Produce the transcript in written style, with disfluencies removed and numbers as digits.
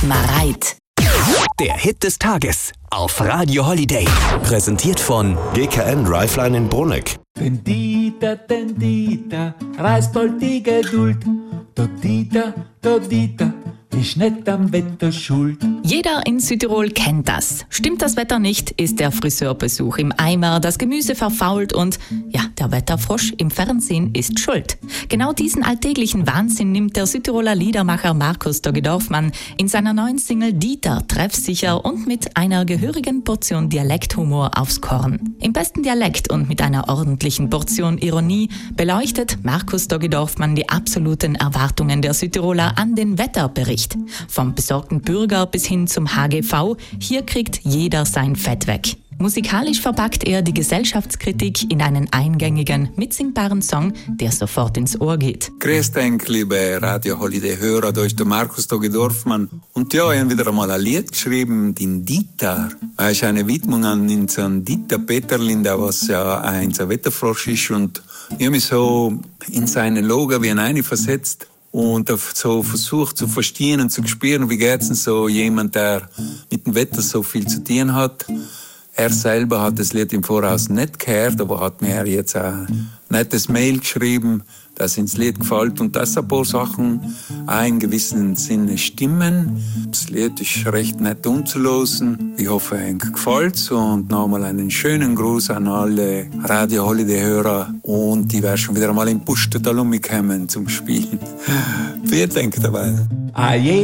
Mareit. Der Hit des Tages auf Radio Holiday. Präsentiert von GKN Driveline in Bruneck. Tendita, reißt bald die Geduld. Todita, ist nicht am Wetter schuld. Jeder in Südtirol kennt das. Stimmt das Wetter nicht, ist der Friseurbesuch im Eimer, das Gemüse verfault und ja, der Wetterfrosch im Fernsehen ist schuld. Genau diesen alltäglichen Wahnsinn nimmt der Südtiroler Liedermacher Markus Dogge-Dorfmann in seiner neuen Single Dieter treffsicher und mit einer gehörigen Portion Dialekthumor aufs Korn. Im besten Dialekt und mit einer ordentlichen Portion Ironie beleuchtet Markus Dogge-Dorfmann die absoluten Erwartungen der Südtiroler an den Wetterbericht. Vom besorgten Bürger bis hin zum HGV, hier kriegt jeder sein Fett weg. Musikalisch verpackt er die Gesellschaftskritik in einen eingängigen, mitsingbaren Song, der sofort ins Ohr geht. Grüß dich, liebe Radio Holiday-Hörer, da ist der Markus Dogge-Dorfmann. Und ja, ich habe wieder einmal ein Lied geschrieben, den Dieter. Das ist eine Widmung an unseren Dieter Peterlin, der was ja ein Wetterfrosch ist. Und ich habe mich so in seine Logo wie ein versetzt. Und so versucht zu verstehen und zu spüren, wie geht's denn so jemand, der mit dem Wetter so viel zu tun hat. Er selber hat das Lied im Voraus nicht gehört, aber hat mir jetzt ein nettes Mail geschrieben, dass ihm das Lied gefällt und dass ein paar Sachen auch in gewissem Sinne stimmen. Das Lied ist recht nett umzulosen. Ich hoffe, ihm gefällt's und nochmal einen schönen Gruß an alle Radio Holiday-Hörer und die werden schon wieder einmal im Pustertal umgekommen zum Spielen. Vielen Dank dabei.